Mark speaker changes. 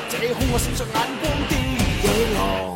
Speaker 1: 這空我閃着眼光的野狼。